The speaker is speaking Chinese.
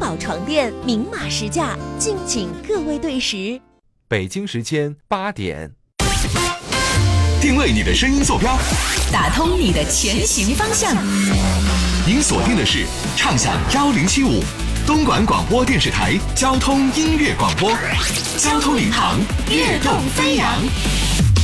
宝床垫明码实价，敬请各位对时。 北京时间8点。 定位你的声音坐标， 打通你的前行方向。 您锁定的是畅享1075东莞广播电视台交通音乐广播，交通领航，跃动飞扬。